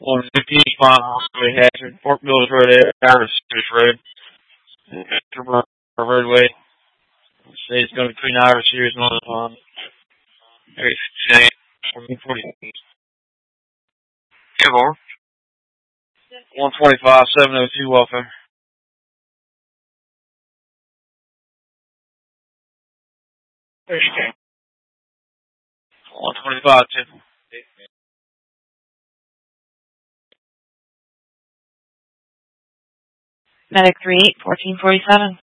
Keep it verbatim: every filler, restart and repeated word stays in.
one fifteen mile highway hazard, Fort Mills Road, Iris Road, After Roadway. Say it's going between Iris Sears and London Pond. Area one forty. Yeah, more. one twenty-five, seven oh two welfare. one twenty-five, two. Medic three eight, fourteen forty-seven.